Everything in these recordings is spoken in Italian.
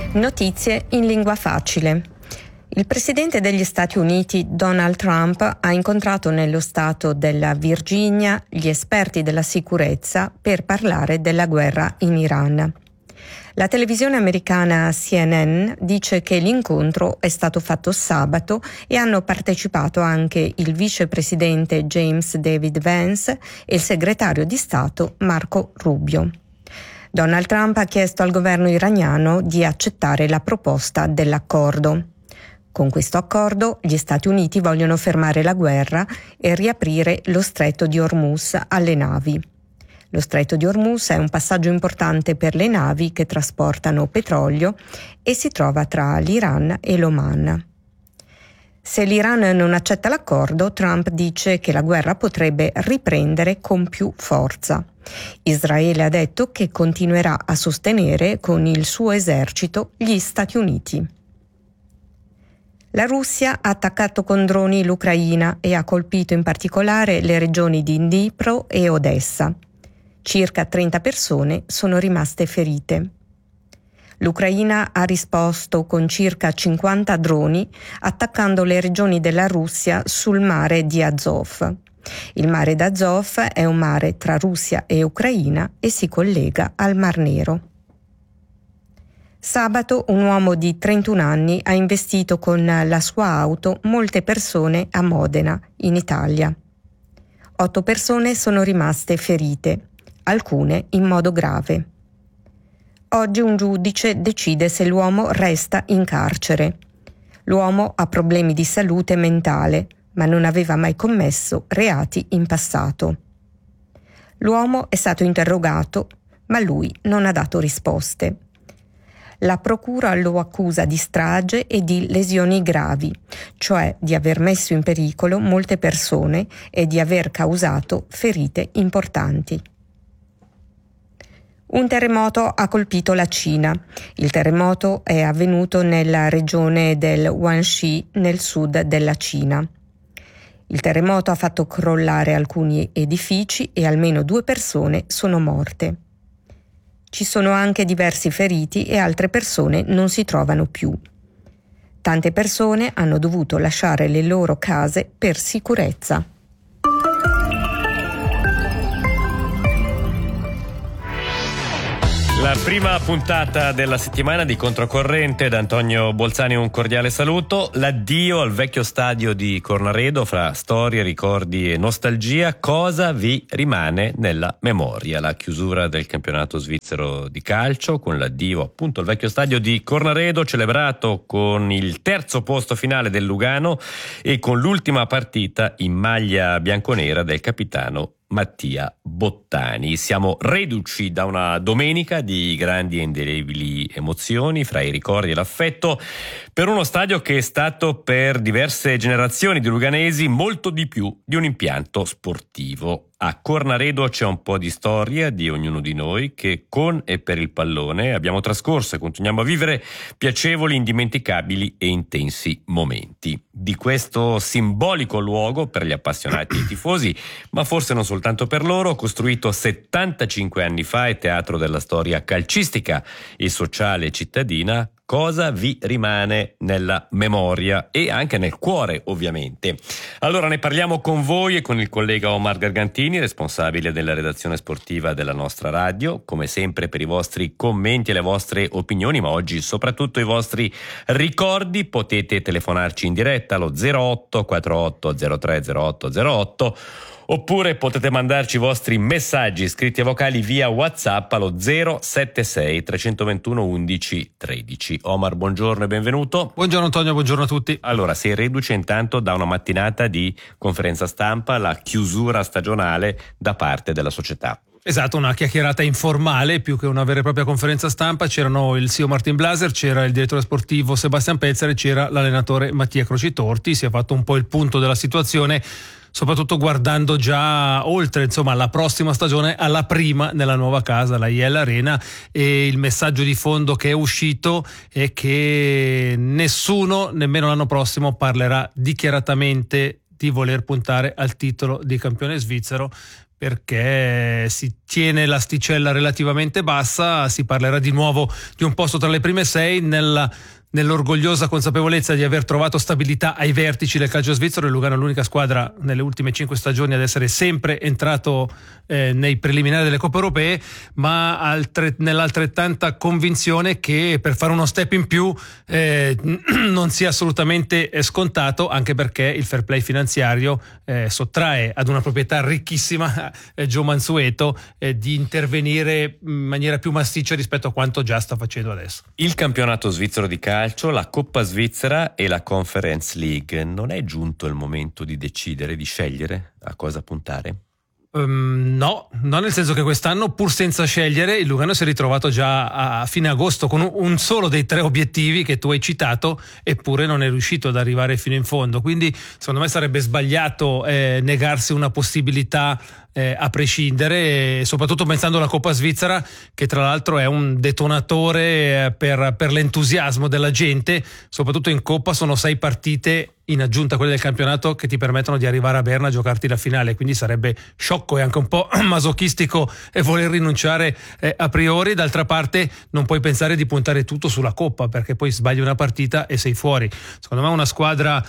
Notizie in lingua facile. Il presidente degli Stati Uniti, Donald Trump, ha incontrato nello stato della Virginia gli esperti della sicurezza per parlare della guerra in Iran. La televisione americana CNN dice che l'incontro è stato fatto sabato e hanno partecipato anche il vicepresidente James David Vance e il segretario di Stato Marco Rubio. Donald Trump ha chiesto al governo iraniano di accettare la proposta dell'accordo. Con questo accordo gli Stati Uniti vogliono fermare la guerra e riaprire lo stretto di Hormuz alle navi. Lo stretto di Hormuz è un passaggio importante per le navi che trasportano petrolio e si trova tra l'Iran e l'Oman. Se l'Iran non accetta l'accordo, Trump dice che la guerra potrebbe riprendere con più forza. Israele ha detto che continuerà a sostenere con il suo esercito gli Stati Uniti. La Russia ha attaccato con droni l'Ucraina e ha colpito in particolare le regioni di Dnipro e Odessa. Circa 30 persone sono rimaste ferite. L'Ucraina ha risposto con circa 50 droni attaccando le regioni della Russia sul mare di Azov. Il mare d'Azov è un mare tra Russia e Ucraina e si collega al Mar Nero. Sabato un uomo di 31 anni ha investito con la sua auto molte persone a Modena, in Italia. 8 persone sono rimaste ferite, alcune in modo grave. Oggi un giudice decide se l'uomo resta in carcere. L'uomo ha problemi di salute mentale, ma non aveva mai commesso reati in passato. L'uomo è stato interrogato, ma lui non ha dato risposte. La procura lo accusa di strage e di lesioni gravi, cioè di aver messo in pericolo molte persone e di aver causato ferite importanti. Un terremoto ha colpito la Cina. Il terremoto è avvenuto nella regione del Guangxi, nel sud della Cina. Il terremoto ha fatto crollare alcuni edifici e almeno 2 persone sono morte. Ci sono anche diversi feriti e altre persone non si trovano più. Tante persone hanno dovuto lasciare le loro case per sicurezza. La prima puntata della settimana di Controcorrente, da Antonio Bolzani un cordiale saluto. L'addio al vecchio stadio di Cornaredo, fra storie, ricordi e nostalgia. Cosa vi rimane nella memoria? La chiusura del campionato svizzero di calcio, con l'addio appunto al vecchio stadio di Cornaredo, celebrato con il terzo posto finale del Lugano e con l'ultima partita in maglia bianconera del capitano Mattia Bottani. Siamo reduci da una domenica di grandi e indelebili emozioni fra i ricordi e l'affetto per uno stadio che è stato per diverse generazioni di luganesi molto di più di un impianto sportivo. A Cornaredo c'è un po' di storia di ognuno di noi che con e per il pallone abbiamo trascorso e continuiamo a vivere piacevoli, indimenticabili e intensi momenti. Di questo simbolico luogo per gli appassionati e i tifosi, ma forse non soltanto per loro, costruito 75 anni fa e teatro della storia calcistica e sociale cittadina, cosa vi rimane nella memoria e anche nel cuore, ovviamente? Allora ne parliamo con voi e con il collega Omar Gargantini, responsabile della redazione sportiva della nostra radio, come sempre per i vostri commenti e le vostre opinioni, ma oggi soprattutto i vostri ricordi. Potete telefonarci in diretta allo 08 48 03 08 08 oppure potete mandarci i vostri messaggi scritti e vocali via WhatsApp allo 076 321 11 13. Omar, buongiorno e benvenuto. Buongiorno Antonio, buongiorno a tutti. Allora, sei reduce intanto da una mattinata di conferenza stampa, la chiusura stagionale da parte della società. Esatto, una chiacchierata informale più che una vera e propria conferenza stampa. C'erano il CEO Martin Blaser, c'era il direttore sportivo Sebastian Pelzer e c'era l'allenatore Mattia Crocitorti. Si è fatto un po' il punto della situazione, soprattutto guardando già oltre, insomma, alla prossima stagione, alla prima nella nuova casa, la IEL Arena, e il messaggio di fondo che è uscito è che nessuno, nemmeno l'anno prossimo, parlerà dichiaratamente di voler puntare al titolo di campione svizzero, perché si tiene l'asticella relativamente bassa, si parlerà di nuovo di un posto tra le prime 6 nell'orgogliosa consapevolezza di aver trovato stabilità ai vertici del calcio svizzero. Il Lugano è l'unica squadra nelle ultime 5 stagioni ad essere sempre entrato nei preliminari delle Coppe Europee, ma nell'altrettanta convinzione che per fare uno step in più non sia assolutamente scontato, anche perché il fair play finanziario sottrae ad una proprietà ricchissima, Joe Mansueto, di intervenire in maniera più massiccia rispetto a quanto già sta facendo adesso. Il campionato svizzero di calcio, la Coppa Svizzera e la Conference League. Non è giunto il momento di decidere, di scegliere a cosa puntare? No, nel senso che quest'anno, pur senza scegliere, il Lugano si è ritrovato già a fine agosto con un solo dei 3 obiettivi che tu hai citato, eppure non è riuscito ad arrivare fino in fondo. Quindi secondo me sarebbe sbagliato negarsi una possibilità a prescindere, soprattutto pensando alla Coppa Svizzera, che tra l'altro è un detonatore per l'entusiasmo della gente. Soprattutto in Coppa sono 6 partite in aggiunta a quelle del campionato che ti permettono di arrivare a Berna a giocarti la finale, quindi sarebbe sciocco e anche un po' masochistico voler rinunciare a priori. D'altra parte non puoi pensare di puntare tutto sulla Coppa, perché poi sbagli una partita e sei fuori. Secondo me una squadra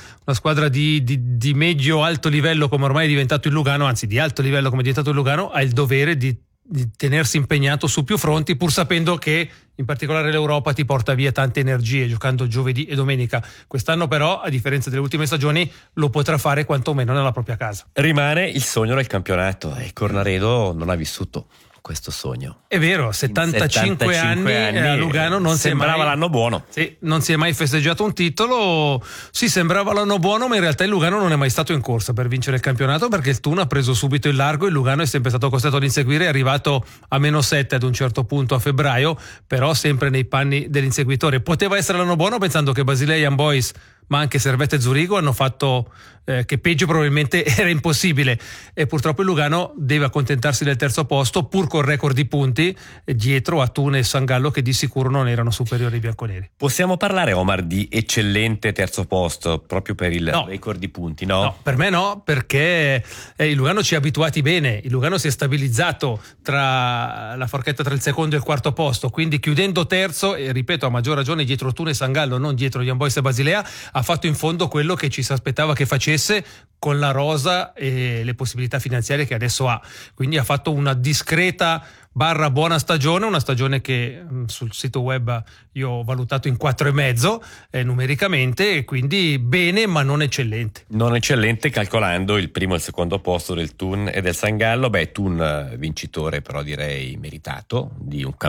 di medio-alto livello, come ormai è diventato il Lugano, anzi di alto livello come è diventato il Lugano, ha il dovere di tenersi impegnato su più fronti, pur sapendo che in particolare l'Europa ti porta via tante energie giocando giovedì e domenica. Quest'anno però, a differenza delle ultime stagioni, lo potrà fare quantomeno nella propria casa. Rimane il sogno del campionato e Cornaredo non ha vissuto questo sogno. È vero, 75 anni a Lugano non sembrava l'anno buono. Sì, non si è mai festeggiato un titolo. Sì, sembrava l'anno buono, ma in realtà il Lugano non è mai stato in corsa per vincere il campionato, perché il Thun ha preso subito il largo. Il Lugano è sempre stato costretto ad inseguire, è arrivato a -7 ad un certo punto a febbraio, però sempre nei panni dell'inseguitore. Poteva essere l'anno buono, pensando che Basilea e Young Boys, ma anche Servette e Zurigo hanno fatto che peggio probabilmente era impossibile, e purtroppo il Lugano deve accontentarsi del terzo posto, pur con record di punti, dietro a Thun e San Gallo, che di sicuro non erano superiori ai bianconeri. Possiamo parlare, Omar, di eccellente terzo posto proprio per il record di punti? No, per me no, perché il Lugano ci ha abituati bene. Il Lugano si è stabilizzato tra la forchetta tra il secondo e il quarto posto, quindi chiudendo terzo, e ripeto a maggior ragione dietro Thun e San Gallo, non dietro Young Boys e Basilea, ha fatto in fondo quello che ci si aspettava che facesse con la rosa e le possibilità finanziarie che adesso ha. Quindi ha fatto una discreta / buona stagione, una stagione che sul sito web io ho valutato in 4,5 numericamente, e quindi bene ma non eccellente. Non eccellente calcolando il primo e il secondo posto del Thun e del San Gallo. Thun vincitore, però direi meritato, di un